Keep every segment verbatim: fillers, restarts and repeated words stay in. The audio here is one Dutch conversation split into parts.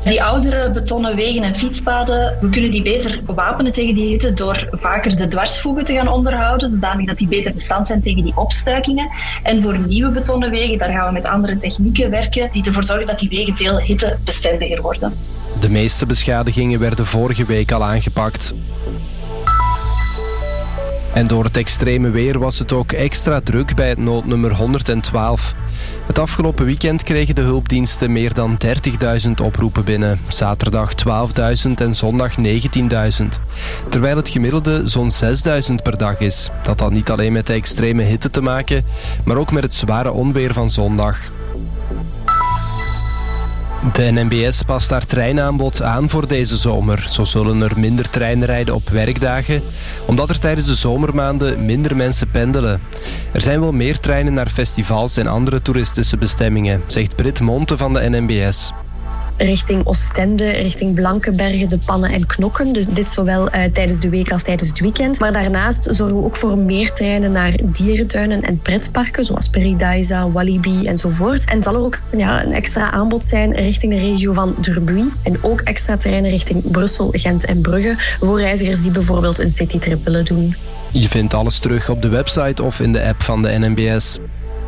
Die oudere betonnen wegen en fietspaden, we kunnen die beter wapenen tegen die hitte door vaker de dwarsvoegen te gaan onderhouden, zodanig dat die beter bestand zijn tegen die opstuikingen. En voor nieuwe betonnen wegen, daar gaan we met andere technieken werken die ervoor zorgen dat die wegen veel hittebestendiger worden. De meeste beschadigingen werden vorige week al aangepakt. En door het extreme weer was het ook extra druk bij het noodnummer honderdtwaalf. Het afgelopen weekend kregen de hulpdiensten meer dan dertigduizend oproepen binnen. Zaterdag twaalfduizend en zondag negentienduizend. Terwijl het gemiddelde zo'n zesduizend per dag is. Dat had niet alleen met de extreme hitte te maken, maar ook met het zware onweer van zondag. De N M B S past haar treinaanbod aan voor deze zomer. Zo zullen er minder treinen rijden op werkdagen, omdat er tijdens de zomermaanden minder mensen pendelen. Er zijn wel meer treinen naar festivals en andere toeristische bestemmingen, zegt Brit Monte van de N M B S. Richting Oostende, richting Blankenbergen, de Pannen en Knokken. Dus dit zowel uh, tijdens de week als tijdens het weekend. Maar daarnaast zorgen we ook voor meer treinen naar dierentuinen en pretparken, zoals Paradise, Walibi enzovoort. En zal er ook ja, een extra aanbod zijn richting de regio van Drbuy. En ook extra treinen richting Brussel, Gent en Brugge, voor reizigers die bijvoorbeeld een citytrip willen doen. Je vindt alles terug op de website of in de app van de N M B S.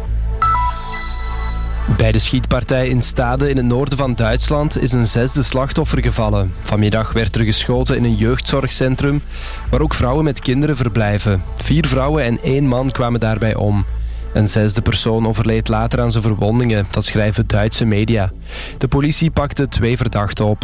Bij de schietpartij in Stade in het noorden van Duitsland is een zesde slachtoffer gevallen. Vanmiddag werd er geschoten in een jeugdzorgcentrum waar ook vrouwen met kinderen verblijven. Vier vrouwen en één man kwamen daarbij om. Een zesde persoon overleed later aan zijn verwondingen, dat schrijven Duitse media. De politie pakte twee verdachten op.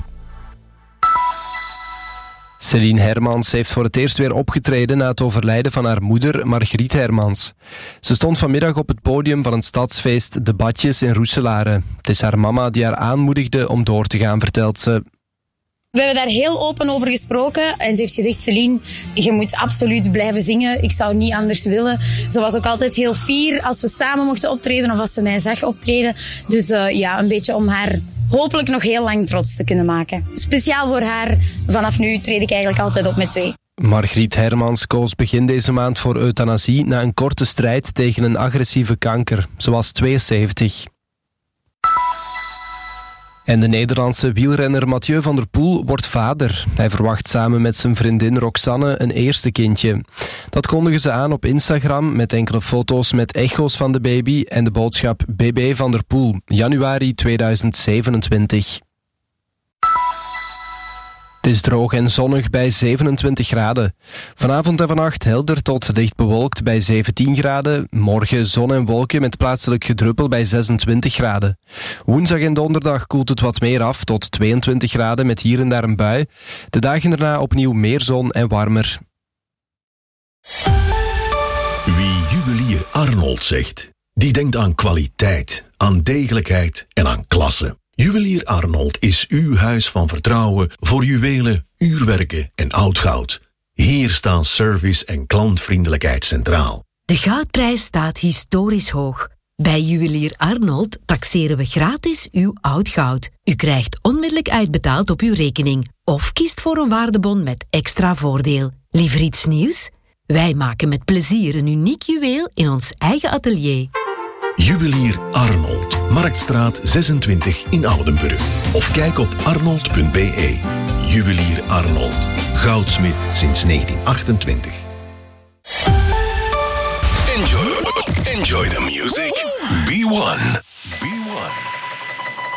Celine Hermans heeft voor het eerst weer opgetreden na het overlijden van haar moeder Margriet Hermans. Ze stond vanmiddag op het podium van het stadsfeest De Badjes in Roeselare. Het is haar mama die haar aanmoedigde om door te gaan, vertelt ze. We hebben daar heel open over gesproken en ze heeft gezegd, Celine, je moet absoluut blijven zingen. Ik zou niet anders willen. Ze was ook altijd heel fier als we samen mochten optreden of als ze mij zag optreden. Dus uh, ja, een beetje om haar hopelijk nog heel lang trots te kunnen maken. Speciaal voor haar, vanaf nu treed ik eigenlijk altijd op met twee. Margriet Hermans koos begin deze maand voor euthanasie na een korte strijd tegen een agressieve kanker. Ze was tweeënzeventig. En de Nederlandse wielrenner Mathieu van der Poel wordt vader. Hij verwacht samen met zijn vriendin Roxanne een eerste kindje. Dat kondigen ze aan op Instagram met enkele foto's met echo's van de baby en de boodschap B B van der Poel, januari tweeduizend zevenentwintig. Het is droog en zonnig bij zevenentwintig graden. Vanavond en vannacht helder tot licht bewolkt bij zeventien graden. Morgen zon en wolken met plaatselijk gedruppel bij zesentwintig graden. Woensdag en donderdag koelt het wat meer af tot tweeëntwintig graden met hier en daar een bui. De dagen daarna opnieuw meer zon en warmer. Wie juwelier Arnold zegt, die denkt aan kwaliteit, aan degelijkheid en aan klasse. Juwelier Arnold is uw huis van vertrouwen voor juwelen, uurwerken en oud goud. Hier staan service en klantvriendelijkheid centraal. De goudprijs staat historisch hoog. Bij Juwelier Arnold taxeren we gratis uw oud goud. U krijgt onmiddellijk uitbetaald op uw rekening of kiest voor een waardebon met extra voordeel. Liever iets nieuws? Wij maken met plezier een uniek juweel in ons eigen atelier. Juwelier Arnold, Marktstraat zesentwintig in Oudenburg. Of kijk op arnold punt b e. Juwelier Arnold, goudsmid sinds negentien achtentwintig. Enjoy, enjoy the music. Be one.